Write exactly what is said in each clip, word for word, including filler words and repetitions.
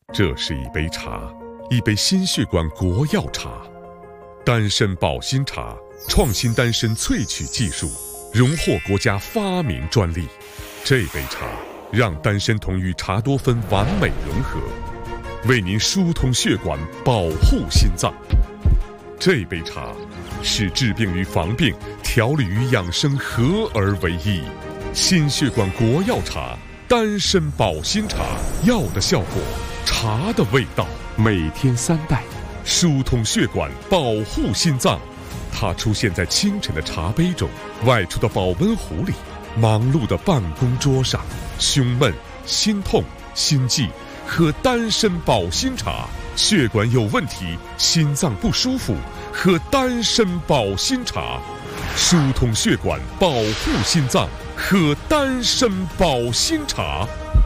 这是一杯茶，一杯心血管国药茶，丹参保心茶，创新丹参萃取技术，荣获国家发明专利。这杯茶让丹参酮与茶多酚完美融合，为您疏通血管，保护心脏。这杯茶是治病与防病、调理与养生合而为一。心血管国药茶，丹参保心茶，药的效果，茶的味道。每天三袋，疏通血管，保护心脏。它出现在清晨的茶杯中，外出的保温壶里，忙碌的办公桌上。胸闷、心痛、心悸，喝丹参保心茶；血管有问题，心脏不舒服，喝丹参保心茶。疏通血管，保护心脏，喝丹参保心茶。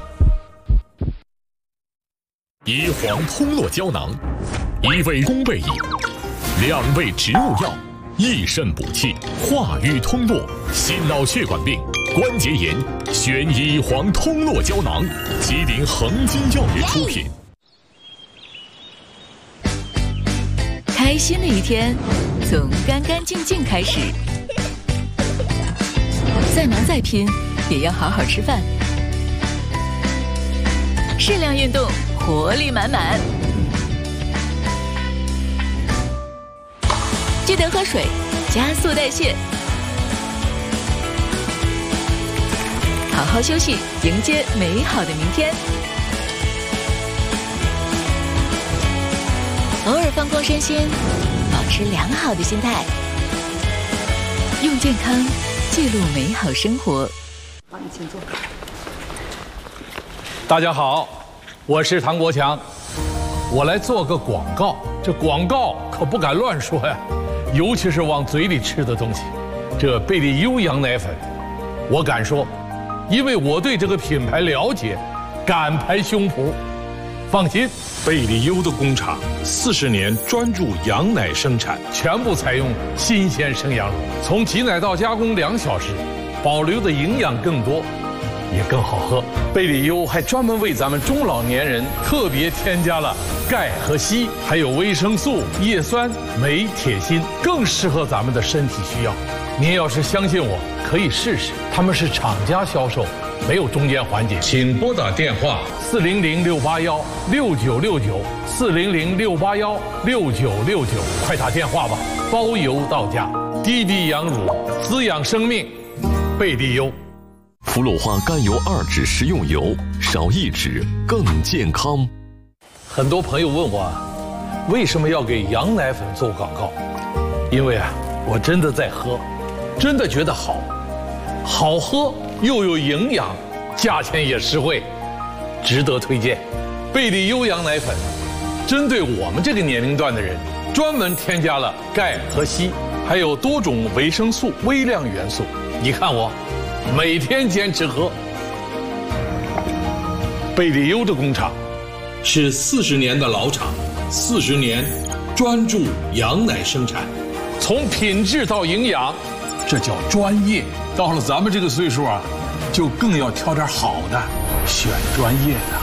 椰黄通络胶囊，一味宫贝饮，两味植物药，益肾补气，化瘀通络，心脑血管病、关节炎，选椰黄通络胶囊，吉林恒金药业出品。 开心的一天，从干干净净开始。再忙再拼，也要好好吃饭。适量运动，活力满满。记得喝水，加速代谢。好好休息，迎接美好的明天。偶尔放空身心，保持良好的心态，用健康记录美好生活。 好，你请坐。 大家好，我是唐国强，我来做个广告。这广告可不敢乱说呀，尤其是往嘴里吃的东西。这贝利优羊奶粉，我敢说，因为我对这个品牌了解，敢拍胸脯。放心， 贝利优的工厂四十年专注羊奶生产， 全部采用新鲜生羊乳，从挤奶到加工两小时，保留的营养更多，也更好喝。贝利优还专门为咱们中老年人特别添加了钙和硒，还有维生素、叶酸、镁、铁、锌，更适合咱们的身体需要。您要是相信我，可以试试。他们是厂家销售，没有中间环节。请拨打电话四零零六八幺六九六九四零零六八幺六九六九，快打电话吧，包邮到家。滴滴羊乳，滋养生命，贝利优。 氟氯化甘油二酯食用油，少一酯更健康。 很多朋友问我，为什么要给羊奶粉做广告？因为啊，我真的在喝，真的觉得好，好喝又有营养，价钱也实惠，值得推荐。贝利优羊奶粉，针对我们这个年龄段的人，专门添加了钙和硒，还有多种维生素、微量元素。你看我，每天坚持喝。贝利优的工厂是四十年的老厂，四十年专注羊奶生产， 从品质到营养，这叫专业。到了咱们这个岁数啊，就更要挑点好的，选专业的。